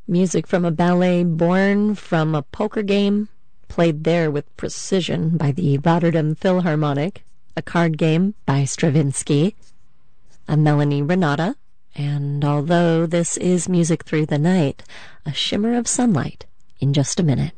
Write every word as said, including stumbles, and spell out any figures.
Music from a ballet born from a poker game, played there with precision by the Rotterdam Philharmonic, a card game by Stravinsky, a Melanie Renata, and although this is music through the night, a shimmer of sunlight in just a minute.